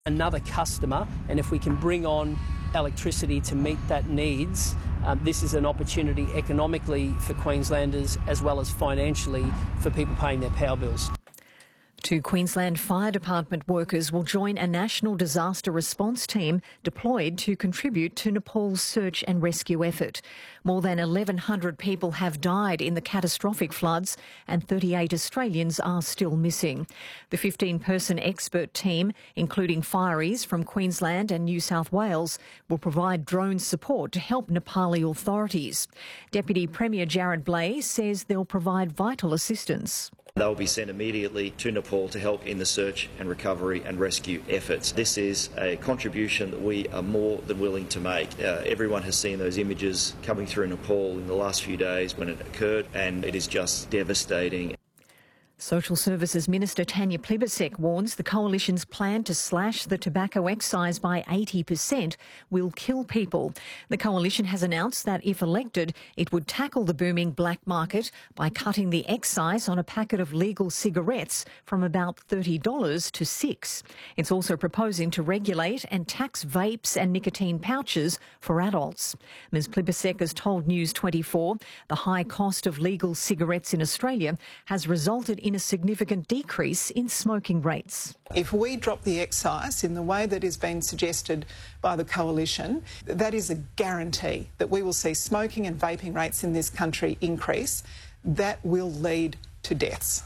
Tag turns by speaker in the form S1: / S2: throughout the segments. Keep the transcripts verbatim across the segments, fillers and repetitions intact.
S1: another customer, and if we can bring on electricity to meet that needs, um, this is an opportunity economically for Queenslanders as well as financially for people paying their power bills.
S2: Two Queensland Fire Department workers will join a national disaster response team deployed to contribute to Nepal's search and rescue effort. More than eleven hundred people have died in the catastrophic floods and thirty-eight Australians are still missing. The fifteen-person expert team, including fireys from Queensland and New South Wales, will provide drone support to help Nepali authorities. Deputy Premier Jared Blais says they'll provide vital assistance.
S3: They'll be sent immediately to Nepal to help in the search and recovery and rescue efforts. This is a contribution that we are more than willing to make. Uh, everyone has seen those images coming through Nepal in the last few days when it occurred, and it is just devastating.
S2: Social Services Minister Tanya Plibersek warns the Coalition's plan to slash the tobacco excise by eighty percent will kill people. The Coalition has announced that if elected, it would tackle the booming black market by cutting the excise on a packet of legal cigarettes from about thirty dollars to six dollars. It's also proposing to regulate and tax vapes and nicotine pouches for adults. Ms Plibersek has told News twenty-four the high cost of legal cigarettes in Australia has resulted in a significant decrease in smoking rates.
S4: If we drop the excise in the way that is being suggested by the Coalition, that is a guarantee that we will see smoking and vaping rates in this country increase. That will lead to deaths.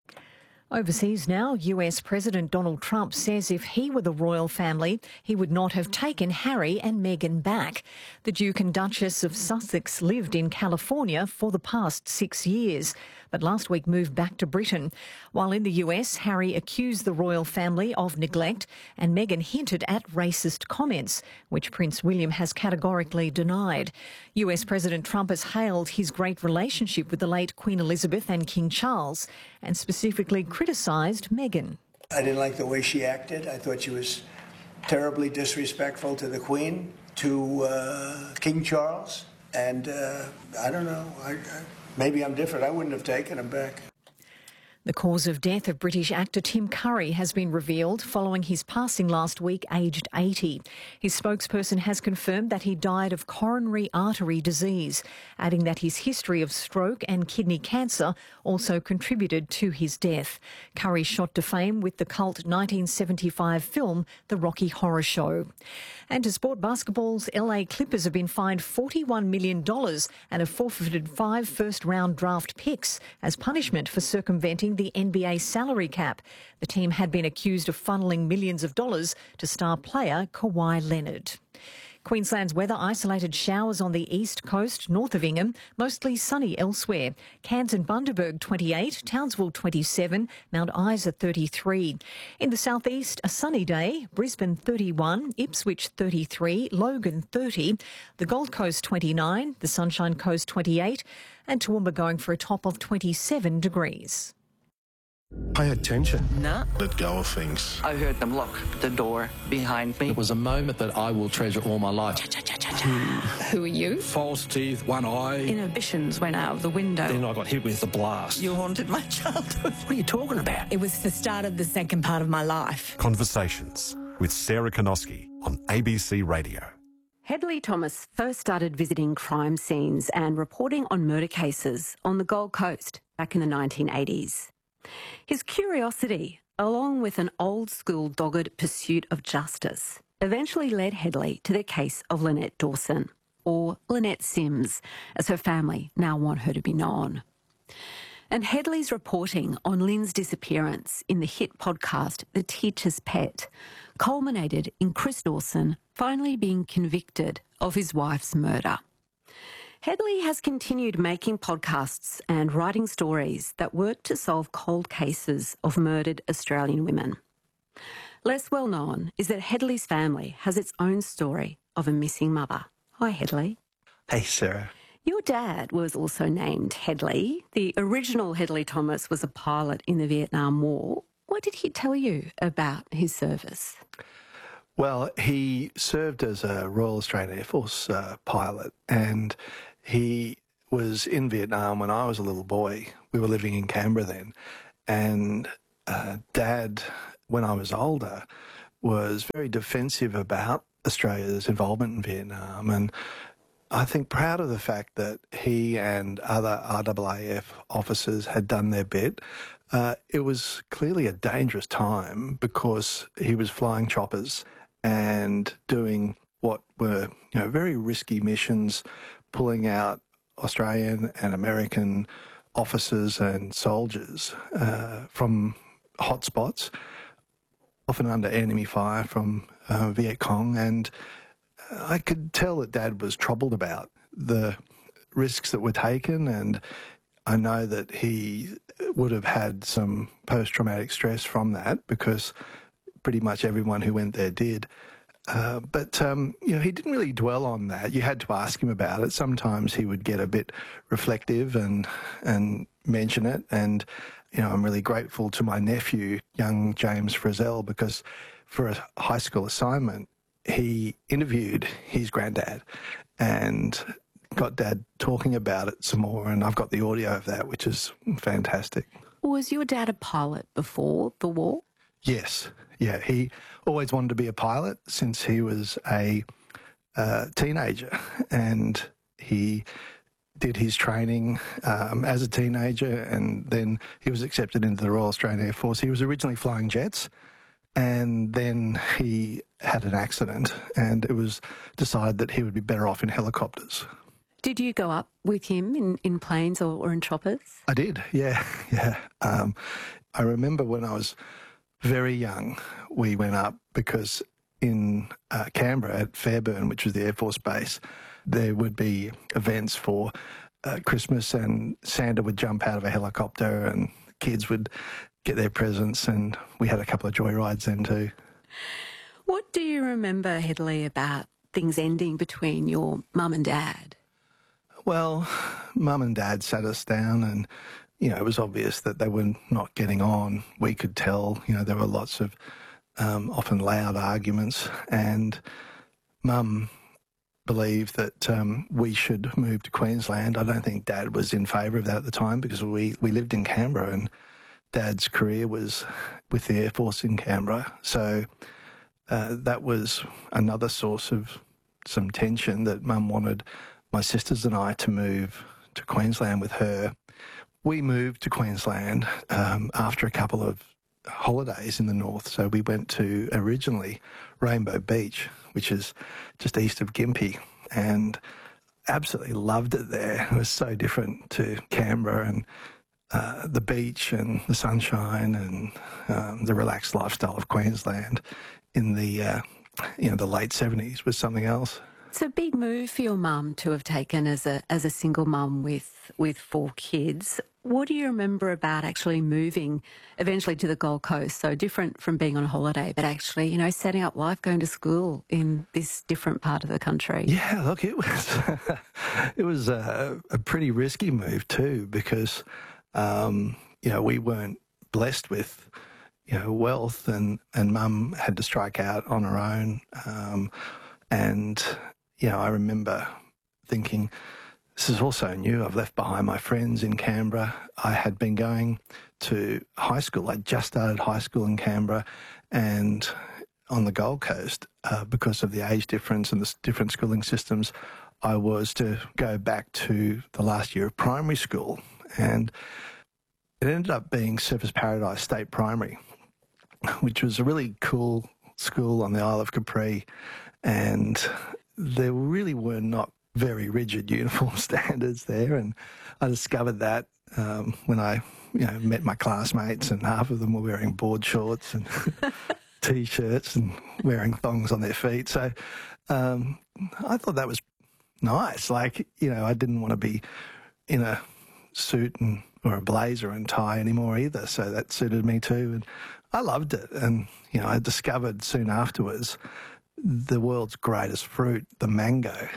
S2: Overseas now, U S President Donald Trump says if he were the royal family, he would not have taken Harry and Meghan back. The Duke and Duchess of Sussex lived in California for the past six years, but last week moved back to Britain. While in the U S, Harry accused the royal family of neglect and Meghan hinted at racist comments, which Prince William has categorically denied. U S President Trump has hailed his great relationship with the late Queen Elizabeth and King Charles and specifically criticised Meghan.
S5: I didn't like the way she acted. I thought she was terribly disrespectful to the Queen, to uh, King Charles, and uh, I don't know, I, I, maybe I'm different. I wouldn't have taken him back.
S2: The cause of death of British actor Tim Curry has been revealed following his passing last week, aged eighty. His spokesperson has confirmed that he died of coronary artery disease, adding that his history of stroke and kidney cancer also contributed to his death. Curry shot to fame with the cult nineteen seventy-five film The Rocky Horror Show. And to sport, basketball's L A Clippers have been fined forty-one million dollars and have forfeited five first-round draft picks as punishment for circumventing the N B A salary cap. The team had been accused of funneling millions of dollars to star player Kawhi Leonard. Queensland's weather: isolated showers on the east coast, north of Ingham, mostly sunny elsewhere. Cairns and Bundaberg twenty-eight, Townsville twenty-seven, Mount Isa thirty-three. In the southeast, a sunny day, Brisbane thirty-one, Ipswich thirty-three, Logan thirty, the Gold Coast twenty-nine, the Sunshine Coast twenty-eight, and Toowoomba going for a top of twenty-seven degrees.
S6: Pay attention.
S7: No.
S6: Let go of things.
S7: I heard them lock the door behind me.
S8: It was a moment that I will treasure all my life.
S9: Who are you?
S6: False teeth, one eye.
S9: Inhibitions went out of the window.
S6: Then I got hit with the blast.
S7: You haunted my childhood.
S6: What are you talking about?
S9: It was the start of the second part of my life.
S10: Conversations with Sarah Konoski on A B C Radio.
S11: Hedley Thomas first started visiting crime scenes and reporting on murder cases on the Gold Coast back in the nineteen eighties. His curiosity, along with an old-school dogged pursuit of justice, eventually led Hedley to the case of Lynette Dawson, or Lynette Sims, as her family now want her to be known. And Hedley's reporting on Lynn's disappearance in the hit podcast The Teacher's Pet culminated in Chris Dawson finally being convicted of his wife's murder. Hedley has continued making podcasts and writing stories that work to solve cold cases of murdered Australian women. Less well known is that Hedley's family has its own story of a missing mother. Hi, Hedley.
S12: Hey, Sarah.
S11: Your dad was also named Hedley. The original Hedley Thomas was a pilot in the Vietnam War. What did he tell you about his service?
S12: Well, he served as a Royal Australian Air Force uh, pilot, and he was in Vietnam when I was a little boy. We were living in Canberra then, and uh, Dad, when I was older, was very defensive about Australia's involvement in Vietnam, and I think proud of the fact that he and other R A A F officers had done their bit. Uh, it was clearly a dangerous time because he was flying choppers and doing what were, you know, very risky missions, pulling out Australian and American officers and soldiers uh, from hotspots, often under enemy fire from uh, Viet Cong. And I could tell that Dad was troubled about the risks that were taken, and I know that he would have had some post-traumatic stress from that because pretty much everyone who went there did. Uh, but, um, you know, he didn't really dwell on that. You had to ask him about it. Sometimes he would get a bit reflective and and mention it. And, you know, I'm really grateful to my nephew, young James Frizzell, because for a high school assignment, he interviewed his granddad and got Dad talking about it some more. And I've got the audio of that, which is fantastic.
S11: Was your dad a pilot before the war?
S12: Yes. Yeah, he always wanted to be a pilot since he was a uh, teenager, and he did his training um, as a teenager, and then he was accepted into the Royal Australian Air Force. He was originally flying jets, and then he had an accident, and it was decided that he would be better off in helicopters.
S11: Did you go up with him in, in planes or, or in choppers?
S12: I did, yeah, yeah. Um, I remember when I was very young, we went up because in uh, Canberra at Fairburn, which was the Air Force base, there would be events for uh, Christmas, and Santa would jump out of a helicopter and kids would get their presents, and we had a couple of joyrides then too.
S11: What do you remember, Hedley, about things ending between your mum and dad?
S12: Well, Mum and Dad sat us down, and you know, it was obvious that they were not getting on. We could tell, you know, there were lots of um, often loud arguments, and Mum believed that um, we should move to Queensland. I don't think Dad was in favour of that at the time because we, we lived in Canberra, and Dad's career was with the Air Force in Canberra. So uh, that was another source of some tension, that Mum wanted my sisters and I to move to Queensland with her. We moved to Queensland um, after a couple of holidays in the north. So we went to originally Rainbow Beach, which is just east of Gympie, and absolutely loved it there. It was so different to Canberra, and uh, the beach and the sunshine and um, the relaxed lifestyle of Queensland in the uh, you know the late seventies was something else.
S11: It's a big move for your mum to have taken as a as a single mum with with four kids. What do you remember about actually moving eventually to the Gold Coast? So different from being on holiday, but actually, you know, setting up life, going to school in this different part of the country.
S12: Yeah, look, it was it was a, a pretty risky move too, because um, you know, we weren't blessed with you know wealth, and and Mum had to strike out on her own, um, and you know, I remember thinking, this is also new. I've left behind my friends in Canberra. I had been going to high school. I'd just started high school in Canberra, and on the Gold Coast, uh, because of the age difference and the different schooling systems, I was to go back to the last year of primary school. And it ended up being Surfers Paradise State Primary, which was a really cool school on the Isle of Capri. And there really were not very rigid uniform standards there, and I discovered that um, when I, you know, met my classmates, and half of them were wearing board shorts and t-shirts and wearing thongs on their feet. So um, I thought that was nice. Like, you know, I didn't want to be in a suit and or a blazer and tie anymore either. So that suited me too, and I loved it. And you know, I discovered soon afterwards the world's greatest fruit, the mango.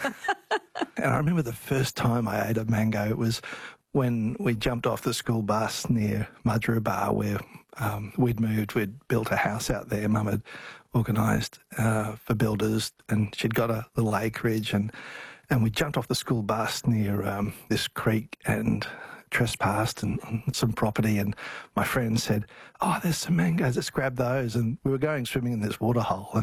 S12: And I remember the first time I ate a mango, it was when we jumped off the school bus near Mudgeeraba, where um, we'd moved, we'd built a house out there. Mum had organised uh, for builders, and she'd got a little acreage, and, and we jumped off the school bus near um, this creek and trespassed and, and some property, and my friend said, "Oh, there's some mangoes. Let's grab those." And we were going swimming in this waterhole, and